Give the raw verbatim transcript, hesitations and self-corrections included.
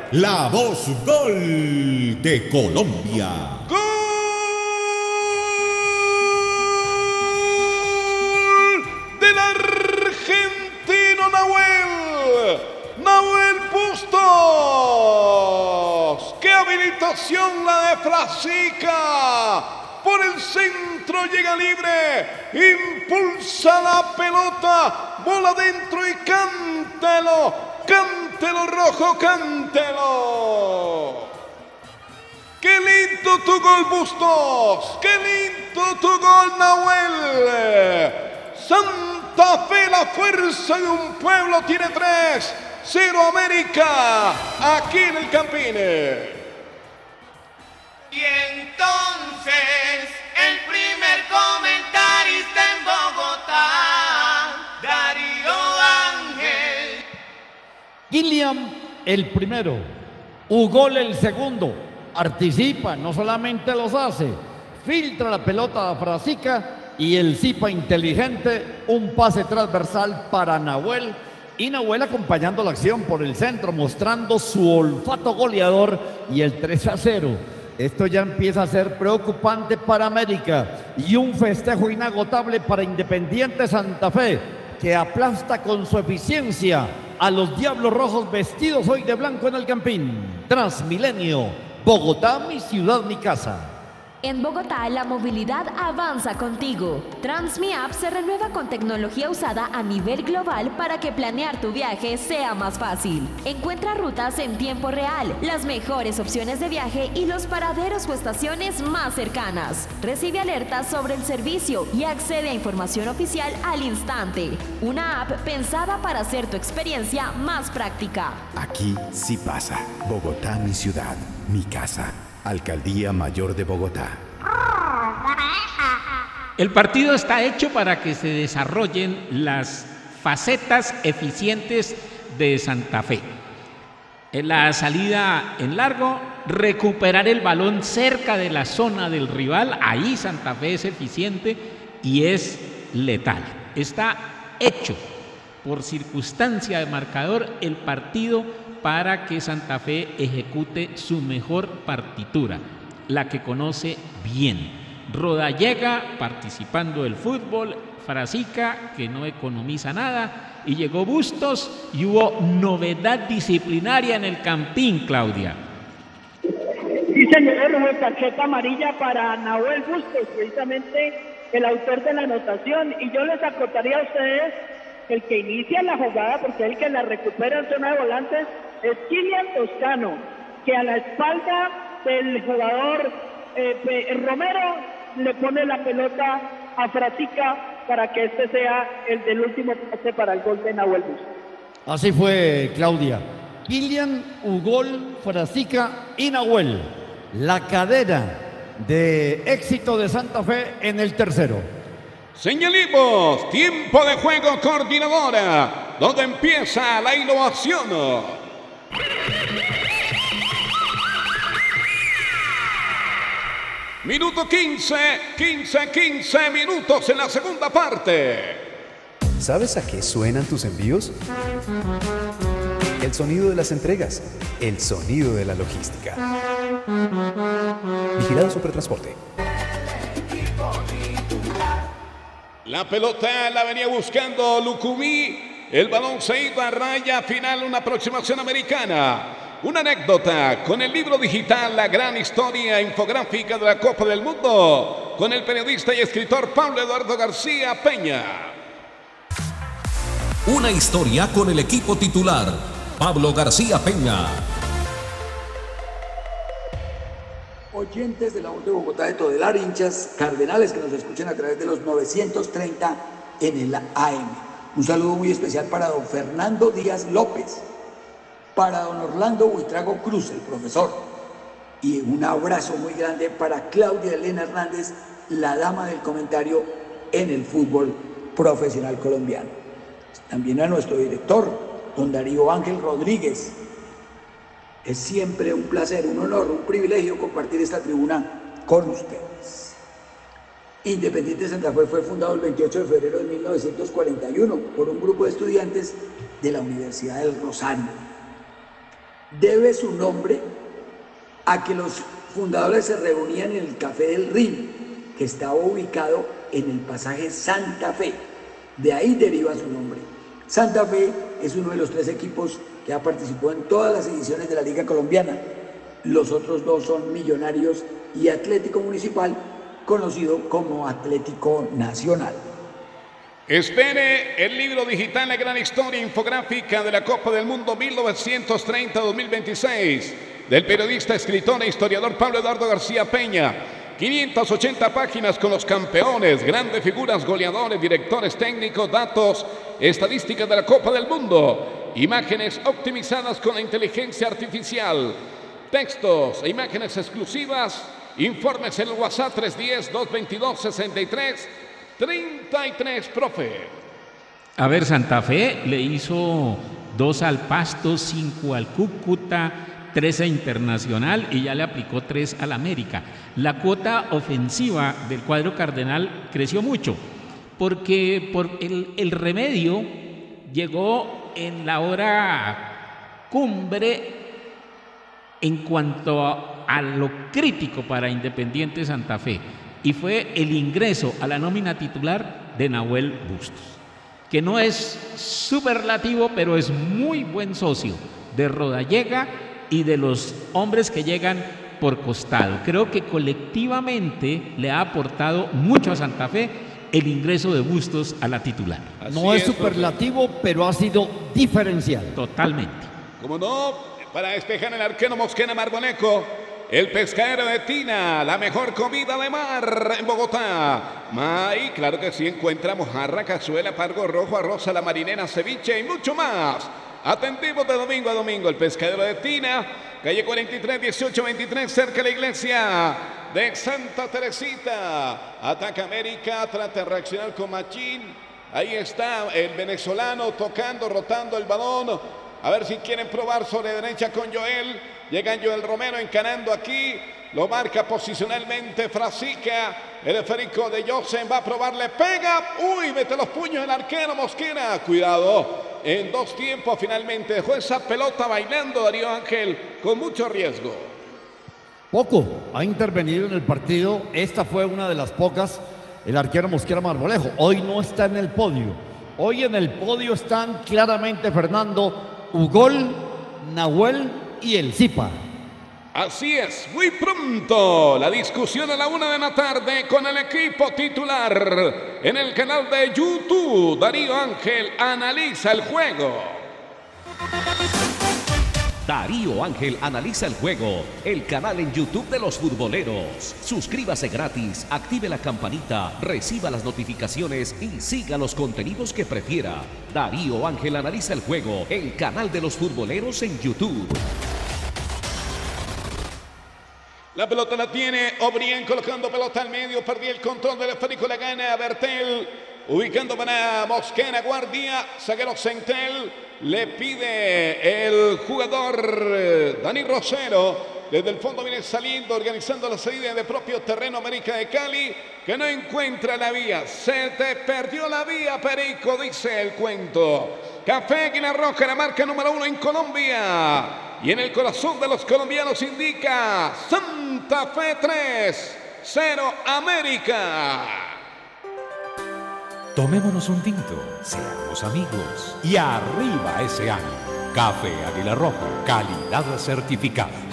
la voz gol de Colombia. ¡Gol del argentino Nahuel! ¡Nahuel Bustos! ¡Qué habilitación la de Frasica! Por el centro llega libre, impulsa la pelota, bola dentro y cántelo, cántelo rojo, cántelo. ¡Qué lindo tu gol, Bustos! ¡Qué lindo tu gol, Nahuel! Santa Fe, la fuerza de un pueblo, tiene tres, cero América, aquí en el Campín. Y entonces el primer comentarista en Bogotá, Darío Ángel. Kylian el primero, Ugol el segundo, participa, no solamente los hace, filtra la pelota a Frasica y el Zipa inteligente, un pase transversal para Nahuel. Y Nahuel acompañando la acción por el centro, mostrando su olfato goleador y el tres a cero. Esto ya empieza a ser preocupante para América y un festejo inagotable para Independiente Santa Fe, que aplasta con su eficiencia a los Diablos Rojos vestidos hoy de blanco en el Campín. Transmilenio, Bogotá, mi ciudad, mi casa. En Bogotá, la movilidad avanza contigo. TransmiApp se renueva con tecnología usada a nivel global para que planear tu viaje sea más fácil. Encuentra rutas en tiempo real, las mejores opciones de viaje y los paraderos o estaciones más cercanas. Recibe alertas sobre el servicio y accede a información oficial al instante. Una app pensada para hacer tu experiencia más práctica. Aquí sí pasa. Bogotá, mi ciudad, mi casa. Alcaldía Mayor de Bogotá. El partido está hecho para que se desarrollen las facetas eficientes de Santa Fe. En la salida en largo, recuperar el balón cerca de la zona del rival. Ahí Santa Fe es eficiente y es letal. Está hecho por circunstancia de marcador el partido para que Santa Fe ejecute su mejor partitura, la que conoce bien. Rodallega participando del fútbol, Frasica que no economiza nada, y llegó Bustos y hubo novedad disciplinaria en el Campín, Claudia. Sí, señor, hubo tarjeta amarilla para Nahuel Bustos, precisamente el autor de la anotación, y yo les acotaría a ustedes el que inicia la jugada, porque el que la recupera en zona de volantes es Kylian Toscano, que a la espalda del jugador eh, Romero le pone la pelota a Frasica para que este sea el del último pase para el gol de Nahuel Bustos. Así fue, Claudia. Kylian, Ugol, Frasica y Nahuel. La cadena de éxito de Santa Fe en el tercero. Señalimos, tiempo de juego, coordinadora, donde empieza la innovación. Minuto quince, quince, quince minutos en la segunda parte. ¿Sabes a qué suenan tus envíos? El sonido de las entregas, el sonido de la logística. Vigilado Supertransporte. La pelota la venía buscando Lucumí. El balón se iba a raya final, una aproximación americana. Una anécdota con el libro digital La Gran Historia Infográfica de la Copa del Mundo, con el periodista y escritor Pablo Eduardo García Peña. Una historia con el equipo titular, Pablo García Peña. Oyentes de la voz de Bogotá de Todelar, hinchas cardenales que nos escuchan a través de los novecientos treinta en el A M. Un saludo muy especial para don Fernando Díaz López, para don Orlando Buitrago Cruz, el profesor, y un abrazo muy grande para Claudia Elena Hernández, la dama del comentario en el fútbol profesional colombiano. También a nuestro director, don Darío Ángel Rodríguez. Es siempre un placer, un honor, un privilegio compartir esta tribuna con ustedes. Independiente Santa Fe fue fundado el veintiocho de febrero de mil novecientos cuarenta y uno por un grupo de estudiantes de la Universidad del Rosario. debe su nombre a que los fundadores se reunían en el Café del Rin, que estaba ubicado en el pasaje Santa Fe. De ahí deriva su nombre. Santa Fe es uno de los tres equipos que ha participado en todas las ediciones de la Liga Colombiana. Los otros dos son Millonarios y Atlético Municipal, conocido como Atlético Nacional. Espere el libro digital La Gran Historia Infográfica de la Copa del Mundo mil novecientos treinta a dos mil veintiséis del periodista, escritor e historiador Pablo Eduardo García Peña. quinientas ochenta páginas con los campeones, grandes figuras, goleadores, directores técnicos, datos, estadísticas de la Copa del Mundo, imágenes optimizadas con la inteligencia artificial, textos e imágenes exclusivas. Informes en el WhatsApp tres uno cero, dos dos dos, seis tres tres tres, profe. A ver, Santa Fe le hizo dos al Pasto, cinco al Cúcuta, tres a Internacional y ya le aplicó tres al América. La cuota ofensiva del cuadro cardenal creció mucho porque por el, el remedio llegó en la hora cumbre en cuanto a, a lo crítico para Independiente Santa Fe, y fue el ingreso a la nómina titular de Nahuel Bustos, que no es superlativo, pero es muy buen socio de Rodallega y de los hombres que llegan por costado. Creo que colectivamente le ha aportado mucho a Santa Fe el ingreso de Bustos a la titular. Así no es, es superlativo, pero ha sido diferencial. Totalmente. Como no, para despejar el arquero Mosquera Margoneco, el pescadero de Tina, la mejor comida de mar en Bogotá. May, claro que sí, encuentra mojarra, cazuela, pargo rojo, arroz a la marinera, ceviche y mucho más. Atendimos de domingo a domingo. El pescadero de Tina, calle cuarenta y tres, dieciocho veintitrés, cerca de la iglesia de Santa Teresita. Ataca América, trata de reaccionar con Machín. Ahí está el venezolano tocando, rotando el balón. A ver si quieren probar sobre derecha con Joel. Llegan Joel Romero encarando aquí. Lo marca posicionalmente Frasica. El esférico de Josen va a probarle. Pega. Uy, mete los puños el arquero Mosquera. Cuidado. En dos tiempos finalmente dejó esa pelota bailando Darío Ángel con mucho riesgo. Poco ha intervenido en el partido. Esta fue una de las pocas. El arquero Mosquera Marmolejo. Hoy no está en el podio. Hoy en el podio están claramente Fernando, Ugol, Nahuel y el Zipa. Así es, muy pronto la discusión a la una de la tarde con el equipo titular en el canal de YouTube. Darío Ángel analiza el juego. Darío Ángel analiza el juego, el canal en YouTube de los futboleros. Suscríbase gratis, active la campanita, reciba las notificaciones y siga los contenidos que prefiera. Darío Ángel analiza el juego, el canal de los futboleros en YouTube. La pelota la tiene Obrien colocando pelota al medio, perdí el control del esférico, la gana Bertel, ubicando para Mosquera, guardia, zaguero Centel, le pide el jugador Dani Rosero, desde el fondo viene saliendo, organizando la salida de propio terreno América de Cali, que no encuentra la vía, se te perdió la vía, Perico, dice el cuento. Café Águila Roja, la marca número uno en Colombia. Y en el corazón de los colombianos indica Santa Fe tres, cero América. Tomémonos un tinto, seamos amigos y arriba ese ánimo. Café Águila Roja, calidad certificada.